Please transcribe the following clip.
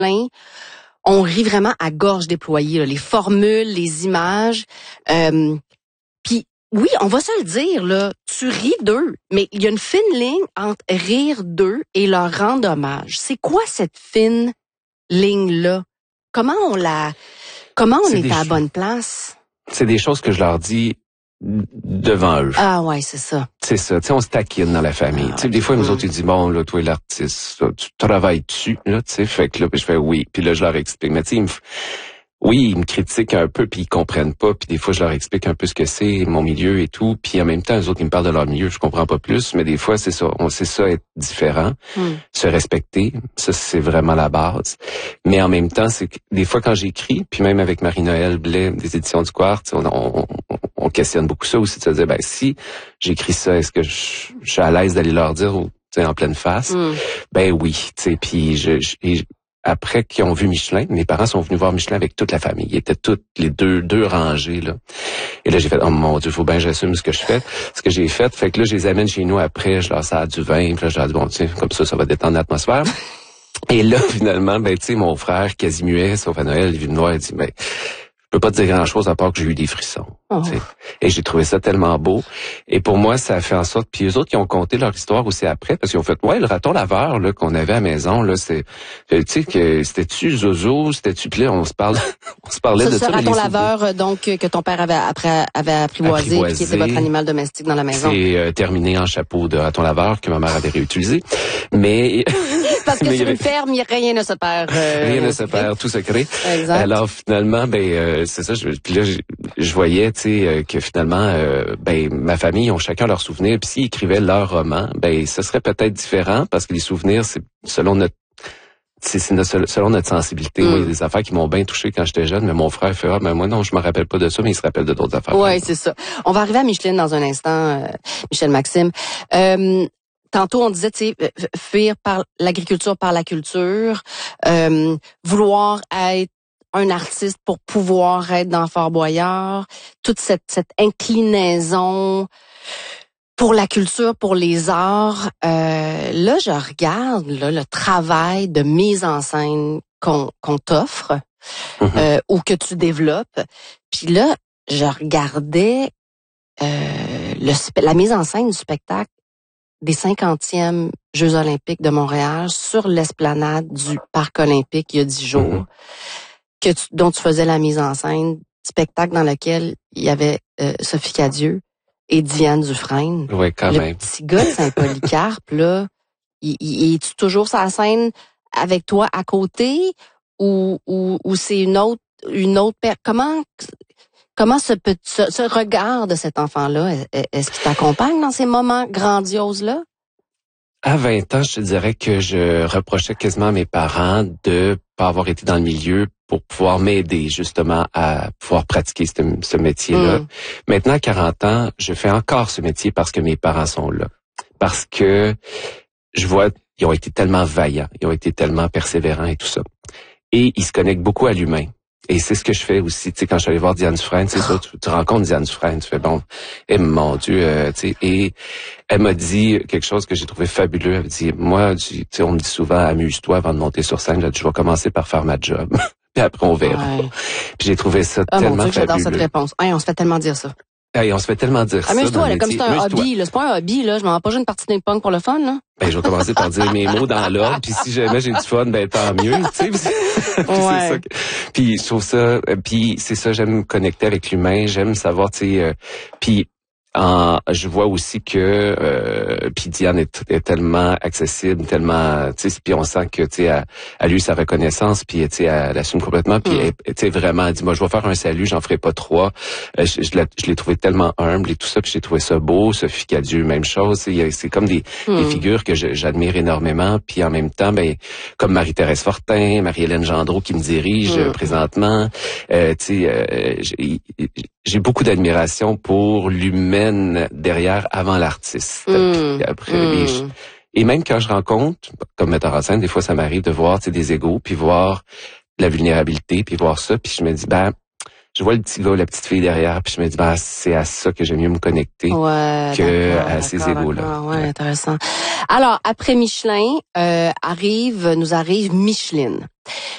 on rit vraiment à gorge déployée, là, les formules, les images. Puis oui, on va se le dire, là, tu ris d'eux, mais il y a une fine ligne entre rire d'eux et leur rendre hommage. C'est quoi cette fine ligne-là? Comment on est à la bonne place? C'est des choses que je leur dis devant eux. Ah ouais, c'est ça. C'est ça. Tu sais, on se taquine dans la famille. Tu sais, des fois, nous autres, ils disent, bon, là, toi, l'artiste, là, tu travailles dessus, là, tu sais. Fait que là, puis je fais oui. Puis là, je leur explique. Mais tu sais, ils me critiquent un peu, puis ils comprennent pas. Puis des fois, je leur explique un peu ce que c'est, mon milieu et tout. Puis en même temps, eux autres, ils me parlent de leur milieu. Je comprends pas plus. Mais des fois, c'est ça. On sait ça, être différent, se respecter. Ça, c'est vraiment la base. Mais en même temps, c'est que des fois, quand j'écris, puis même avec Marie-Noël Blais, des éditions du Quartz, on questionne beaucoup ça aussi, de se dire, ben, si j'écris ça, est-ce que je suis à l'aise d'aller leur dire, tu sais, en pleine face? Ben oui, tu sais, puis après qu'ils ont vu Michelin, mes parents sont venus voir Michelin avec toute la famille. Ils étaient toutes les deux rangées, là. Et là, j'ai fait, oh mon Dieu, faut bien que j'assume ce que je fais. Ce que j'ai fait, fait que là, je les amène chez nous après, je leur sers du vin, puis là, je leur dis, bon, tu sais, comme ça va détendre l'atmosphère. Et là, finalement, ben, tu sais, mon frère, quasi muet, sauf à Noël, il vient me voir, il dit, ben, je peux pas te dire grand-chose à part que j'ai eu des frissons. Oh. Et j'ai trouvé ça tellement beau. Et pour moi, ça a fait en sorte... Puis eux autres qui ont conté leur histoire aussi après, parce qu'ils ont fait, ouais, le raton laveur là qu'on avait à la maison, là, c'est... Tu sais, que c'était-tu Zozo, c'était-tu... Puis là, on se parlait de ça. Ce raton laveur, donc, que ton père avait apprivoisé, puis qui était votre animal domestique dans la maison. C'est terminé en chapeau de raton laveur que ma mère avait réutilisé. Mais... Parce que sur une ferme, rien ne se perd. Rien ne se perd, tout se crée. Exact. Alors finalement, c'est ça. Puis là, je voyais, tu sais, que finalement, ma famille ont chacun leurs souvenirs. Puis s'ils écrivaient leur roman, ce serait peut-être différent parce que les souvenirs, c'est selon notre sensibilité. Moi, il y a des affaires qui m'ont bien touché quand j'étais jeune, mais mon frère fait, moi non, je me rappelle pas de ça, mais il se rappelle de d'autres affaires. Ouais, c'est ça. On va arriver à Micheline dans un instant, Michel Maxime. Tantôt, on disait, tu sais, fuir par l'agriculture, par la culture, vouloir être un artiste pour pouvoir être dans Fort Boyard, toute cette inclinaison pour la culture, pour les arts. Là, je regarde le travail de mise en scène qu'on t'offre ou que tu développes. Puis là, je regardais la mise en scène du spectacle des 50e Jeux olympiques de Montréal sur l'esplanade du Parc olympique il y a 10 jours, dont tu faisais la mise en scène, spectacle dans lequel il y avait Sophie Cadieux et Diane Dufresne. Oui, quand même. Le petit gars de Saint-Polycarpe, là, es-tu toujours sur la scène avec toi à côté ou c'est une autre Comment ce regard de cet enfant-là, est-ce qu'il t'accompagne dans ces moments grandioses-là? À 20 ans, je te dirais que je reprochais quasiment à mes parents de pas avoir été dans le milieu pour pouvoir m'aider justement à pouvoir pratiquer ce métier-là. Maintenant, à 40 ans, je fais encore ce métier parce que mes parents sont là. Parce que je vois, ils ont été tellement vaillants, ils ont été tellement persévérants et tout ça. Et ils se connectent beaucoup à l'humain. Et c'est ce que je fais aussi, tu sais, quand je suis allé voir Diane Dufresne, c'est ça, tu rencontres Diane Dufresne, tu fais bon, mon Dieu, tu sais, et elle m'a dit quelque chose que j'ai trouvé fabuleux. Elle m'a dit, moi, tu sais, on me dit souvent, amuse-toi avant de monter sur scène, là, je vais commencer par faire ma job, puis après on verra. Ouais. Puis j'ai trouvé ça tellement mon Dieu, fabuleux. j'adore cette réponse. Hey, on se fait tellement dire ça. Hey, on se fait tellement dire ça. Amuse-toi, là, comme c'est un hobby, là. C'est pas un hobby, là. Je m'en vais pas jouer une partie de ping-pong pour le fun, là. Je vais commencer par dire mes mots dans l'ordre, puis si jamais j'ai du fun, tant mieux, tu sais. Ouais. Puis je trouve ça, puis c'est ça, j'aime me connecter avec l'humain, j'aime savoir, tu sais, puis je vois aussi que puis Diane est tellement accessible, tellement, tu sais, puis on sent que, tu sais, elle a eu sa reconnaissance, puis tu sais, elle assume complètement, puis tu sais, vraiment, elle dit, moi, je vais faire un salut, j'en ferai pas 3. Je l'ai trouvé tellement humble et tout ça, puis j'ai trouvé ça beau. Sophie Cadieux, même chose. C'est comme des figures que j'admire énormément, puis en même temps, comme Marie-Thérèse Fortin, Marie-Hélène Gendreau qui me dirige présentement, tu sais, j'ai beaucoup d'admiration pour l'humaine derrière avant l'artiste. Puis après, et même quand je rencontre, comme metteur en scène, des fois ça m'arrive de voir des égos, puis voir la vulnérabilité, puis voir ça, puis je me dis, je vois le petit gars, la petite fille derrière, puis je me dis, c'est à ça que j'aime mieux me connecter que à ces égos-là. Ouais, intéressant. Alors, après Michelin, nous arrive Micheline.